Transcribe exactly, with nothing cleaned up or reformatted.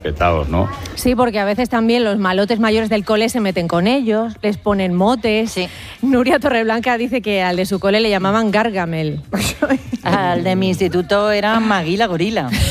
Petados, ¿no? Sí, porque a veces también los malotes mayores del cole se meten con ellos, les ponen motes. Sí. Nuria Torreblanca dice que al de su cole le llamaban Gargamel. Al de mi instituto era Magui la gorila.